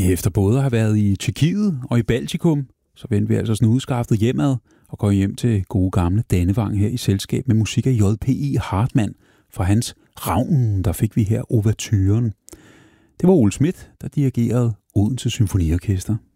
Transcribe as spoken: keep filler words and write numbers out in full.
Efter både at have været i Tjekkiet og i Baltikum, så vendte vi altså snudskaftet hjemad og går hjem til gode gamle Dannevang her i selskab med musik af J P E. Hartmann. Fra hans Ravnen, der fik vi her ouverturen. Det var Ole Schmidt, der dirigerede Odense Symfoniorkester.